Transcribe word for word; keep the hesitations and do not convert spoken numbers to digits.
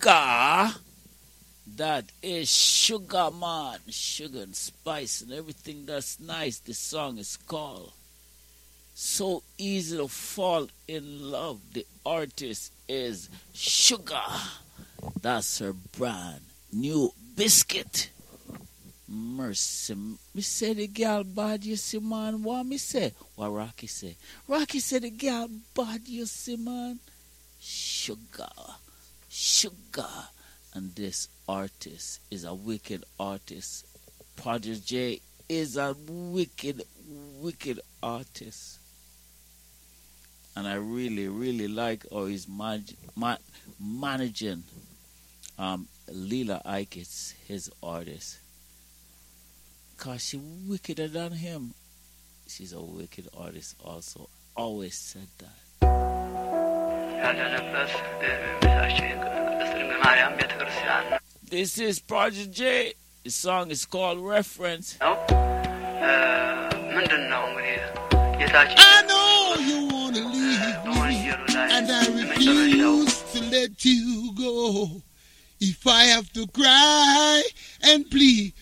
Sugar. That is Sugar Man. Sugar and spice and everything that's nice. This song is called So Easy to Fall in Love. The artist is Sugar. That's her brand new biscuit. Mercy. Me say the girl bad, you see, man. What me say? What Rocky say? Rocky said the girl bad, you see, man. Sugar. Sugar. And this artist is a wicked artist. Prodigy is a wicked, wicked artist. And I really, really like how he's man- ma- managing um, Lila Ike, it's his artist. Because she's wickeder than him. She's a wicked artist also. Always said that. This is Project J. The song is called Reference. I know you want to leave me, and I refuse to let you go. If I have to cry and plead